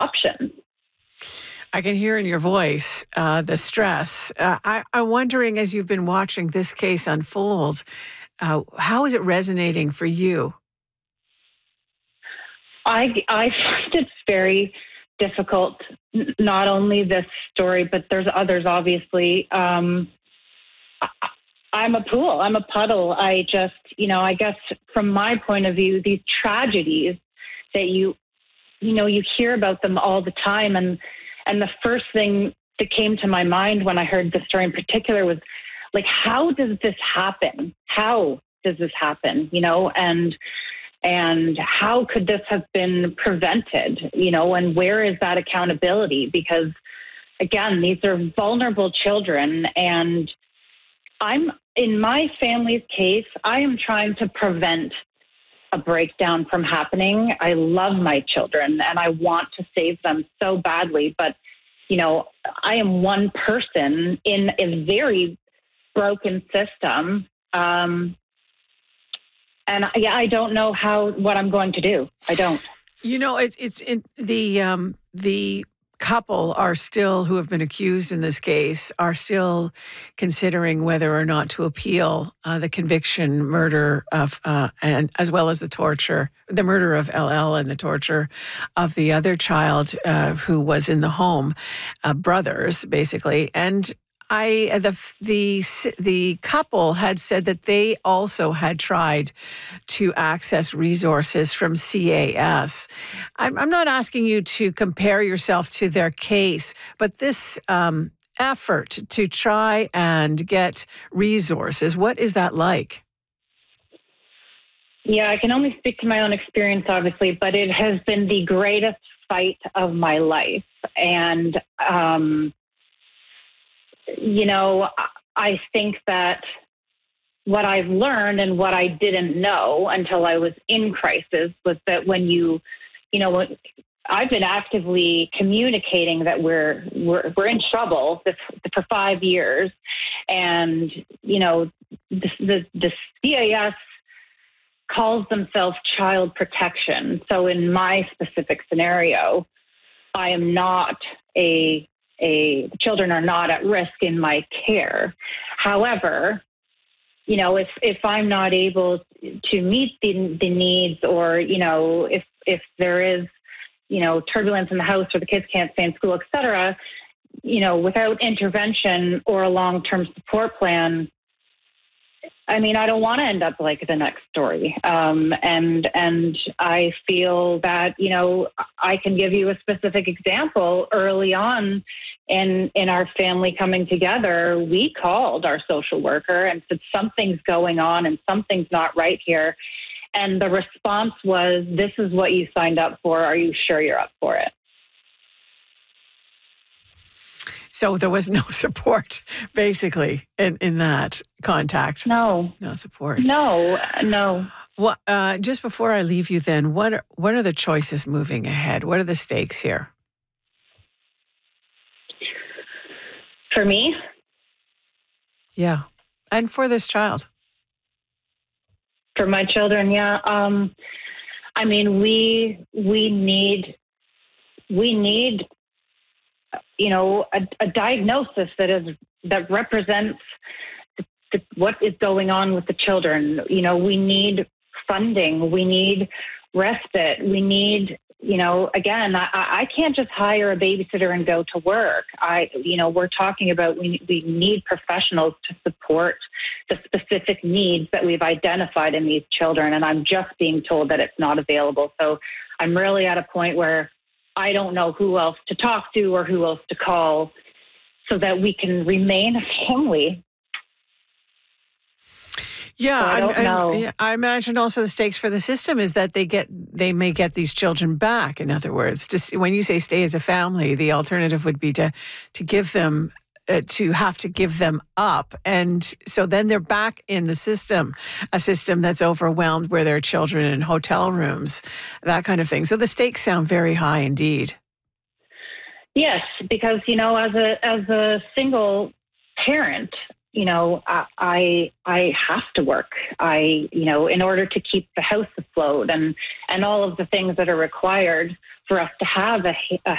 options. I can hear in your voice the stress. I'm wondering, as you've been watching this case unfold, how is it resonating for you? I find it's very difficult, not only this story, but there's others, obviously. I'm a pool. I'm a puddle. I just, I guess from my point of view, these tragedies that you hear about them all the time. And the first thing that came to my mind when I heard this story in particular was like, how does this happen? How does this happen? And how could this have been prevented? And where is that accountability? Because again, these are vulnerable children, and in my family's case, I am trying to prevent a breakdown from happening. I love my children and I want to save them so badly, but I am one person in a very broken system. And I don't know what I'm going to do. I don't. It's in the couple are still, who have been accused in this case, are still considering whether or not to appeal the conviction, murder of, and as well as the murder of LL and the torture of the other child who was in the home, brothers basically. And the couple had said that they also had tried to access resources from CAS. I'm not asking you to compare yourself to their case, but this effort to try and get resources, what is that like? Yeah, I can only speak to my own experience, obviously, but it has been the greatest fight of my life. And, I think that what I've learned and what I didn't know until I was in crisis was that when I've been actively communicating that we're in trouble for 5 years, and the CAS calls themselves child protection. So in my specific scenario, I am not children are not at risk in my care. However, if I'm not able to meet the needs, or, if there is, turbulence in the house or the kids can't stay in school, et cetera, without intervention or a long-term support plan, I don't want to end up like the next story. And I feel that, I can give you a specific example. Early on in our family coming together, we called our social worker and said, something's going on and something's not right here. And the response was, this is what you signed up for. Are you sure you're up for it? So there was no support, basically, in that contact. No support. No. Well, just before I leave you, then, what are the choices moving ahead? What are the stakes here? For me? Yeah, and for this child. For my children, yeah. We need a diagnosis that represents what is going on with the children. We need funding. We need respite. We need, again, I can't just hire a babysitter and go to work. We're talking about we need professionals to support the specific needs that we've identified in these children. And I'm just being told that it's not available. So I'm really at a point where I don't know who else to talk to or who else to call so that we can remain a family. Yeah, so I imagine also the stakes for the system is that they may get these children back. In other words, when you say stay as a family, the alternative would be to give them to have to give them up, and so then they're back in the system, a system that's overwhelmed, where there are children in hotel rooms, that kind of thing. So the stakes sound very high indeed. Yes, because as a single parent, I have to work. In order to keep the house afloat and all of the things that are required for us to have a